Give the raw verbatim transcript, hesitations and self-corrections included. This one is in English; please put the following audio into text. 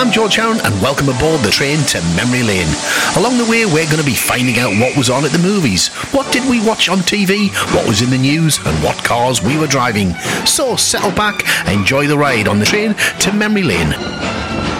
I'm George Heron and welcome aboard the train to Memory Lane. Along the way we're going to be finding out what was on at the movies, what did we watch on T V, what was in the news and what cars we were driving. So settle back, enjoy the ride on the train to Memory Lane.